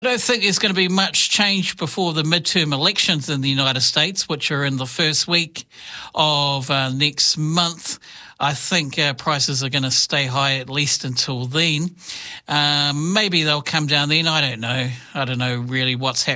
I don't think there's going to be much change before the midterm elections in the United States, which are in the first week of next month. I think prices are going to stay high at least until then. Maybe they'll come down then. I don't know. I don't know really what's happening